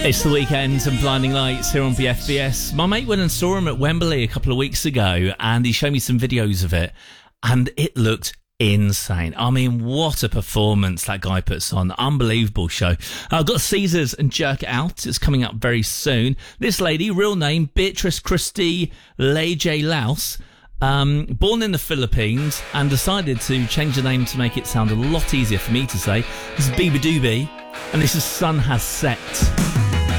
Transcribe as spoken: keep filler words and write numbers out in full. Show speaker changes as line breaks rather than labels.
It's the weekend and Blinding Lights here on B F B S. My mate went and saw him at Wembley a couple of weeks ago and he showed me some videos of it and it looked insane. I mean, what a performance that guy puts on. Unbelievable show. I've got Caesars and Jerk It Out. It's coming up very soon. This lady, real name, Beatrice Christie Leje Laus, um, born in the Philippines and decided to change the name to make it sound a lot easier for me to say. This is Biba Doobie and this is Sun Has Set.